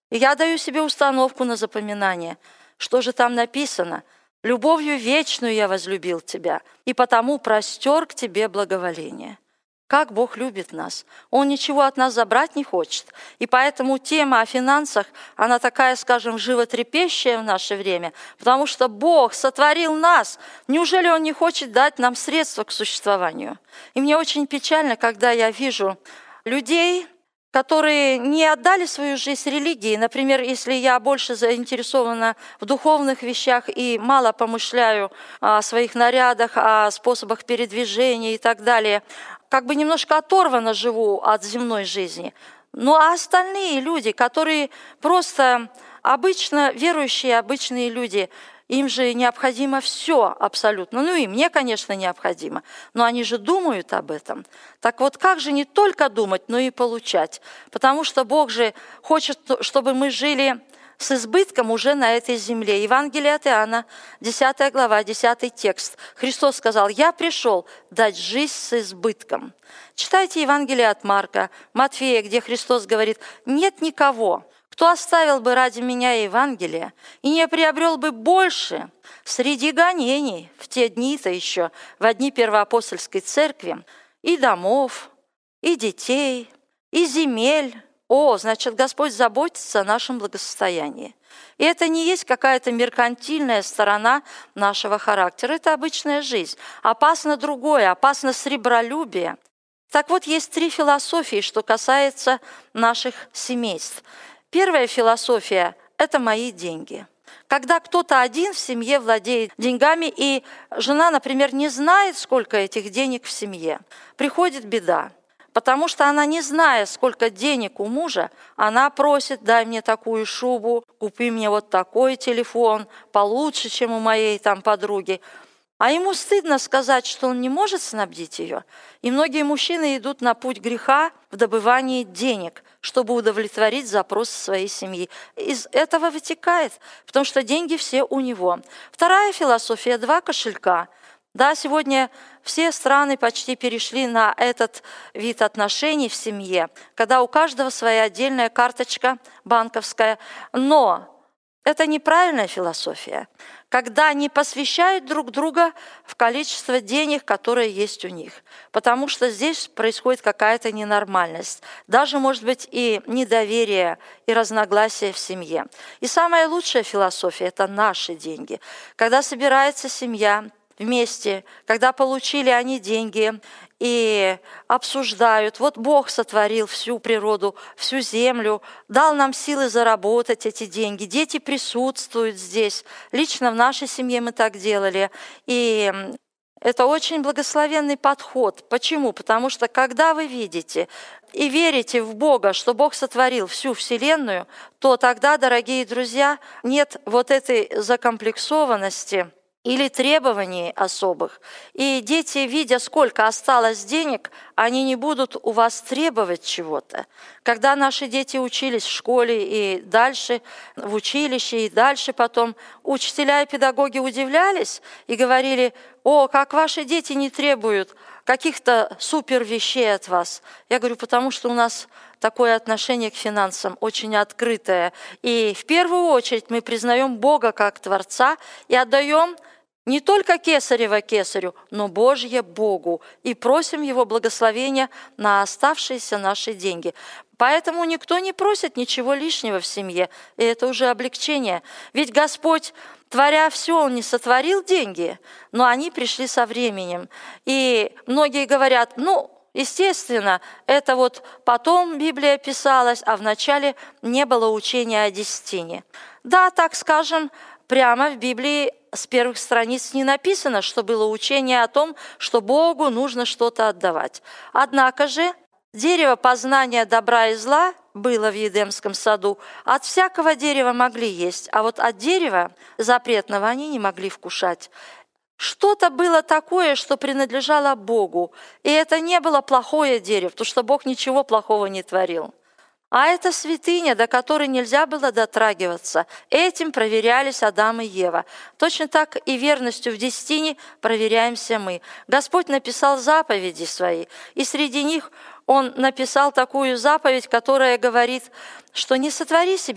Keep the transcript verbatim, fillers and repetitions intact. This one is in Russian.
И я даю себе установку на запоминание. Что же там написано? «Любовью вечную я возлюбил тебя, и потому простер к тебе благоволение». Как Бог любит нас. Он ничего от нас забрать не хочет. И поэтому тема о финансах, она такая, скажем, животрепещущая в наше время, потому что Бог сотворил нас. Неужели Он не хочет дать нам средства к существованию? И мне очень печально, когда я вижу людей, которые не отдали свою жизнь религии. Например, если я больше заинтересована в духовных вещах и мало помышляю о своих нарядах, о способах передвижения и так далее, как бы немножко оторванно живу от земной жизни. Ну а остальные люди, которые просто обычно верующие, обычные люди, им же необходимо все абсолютно. Ну и мне, конечно, необходимо, но они же думают об этом. Так вот, как же не только думать, но и получать? Потому что Бог же хочет, чтобы мы жили с избытком уже на этой земле. Евангелие от Иоанна, десятая глава, десятый текст. Христос сказал: «Я пришел дать жизнь с избытком». Читайте Евангелие от Марка, Матфея, где Христос говорит: «Нет никого, кто оставил бы ради меня Евангелие и не приобрел бы больше среди гонений в те дни-то еще, в дни первоапостольской церкви, и домов, и детей, и земель». О, значит, Господь заботится о нашем благосостоянии. И это не есть какая-то меркантильная сторона нашего характера. Это обычная жизнь. Опасно другое, опасно сребролюбие. Так вот, есть три философии, что касается наших семейств. Первая философия – это мои деньги. Когда кто-то один в семье владеет деньгами, и жена, например, не знает, сколько этих денег в семье, приходит беда. Потому что она, не зная, сколько денег у мужа, она просит: дай мне такую шубу, купи мне вот такой телефон, получше, чем у моей там подруги. А ему стыдно сказать, что он не может снабдить ее. И многие мужчины идут на путь греха в добывании денег, чтобы удовлетворить запросы своей семьи. Из этого вытекает, потому что деньги все у него. Вторая философия – два кошелька. Да, сегодня все страны почти перешли на этот вид отношений в семье, когда у каждого своя отдельная карточка банковская. Но это неправильная философия, когда не посвящают друг друга в количество денег, которые есть у них. Потому что здесь происходит какая-то ненормальность, даже, может быть, и недоверие, и разногласия в семье. И самая лучшая философия – это наши деньги. Когда собирается семья вместе, когда получили они деньги и обсуждают: вот Бог сотворил всю природу, всю землю, дал нам силы заработать эти деньги, дети присутствуют здесь, лично в нашей семье мы так делали. И это очень благословенный подход. Почему? Потому что когда вы видите и верите в Бога, что Бог сотворил всю Вселенную, то тогда, дорогие друзья, нет вот этой закомплексованности или требований особых. И дети, видя, сколько осталось денег, они не будут у вас требовать чего-то. Когда наши дети учились в школе и дальше, в училище и дальше потом, учителя и педагоги удивлялись и говорили: «О, как ваши дети не требуют каких-то супер вещей от вас». Я говорю: потому что у нас такое отношение к финансам очень открытое. И в первую очередь мы признаем Бога как Творца и отдаем не только кесарево кесарю, но Божье Богу, и просим Его благословения на оставшиеся наши деньги. Поэтому никто не просит ничего лишнего в семье, и это уже облегчение. Ведь Господь, творя все, Он не сотворил деньги, но они пришли со временем. И многие говорят: ну, естественно, это вот потом Библия писалась, а вначале не было учения о десятине. Да, так скажем, прямо в Библии с первых страниц не написано, что было учение о том, что Богу нужно что-то отдавать. Однако же дерево познания добра и зла было в Едемском саду. От всякого дерева могли есть, а вот от дерева запретного они не могли вкушать. Что-то было такое, что принадлежало Богу, и это не было плохое дерево, потому что Бог ничего плохого не творил. А это святыня, до которой нельзя было дотрагиваться. Этим проверялись Адам и Ева. Точно так и верностью в десятине проверяемся мы. Господь написал заповеди свои, и среди них Он написал такую заповедь, которая говорит, что не сотвори себе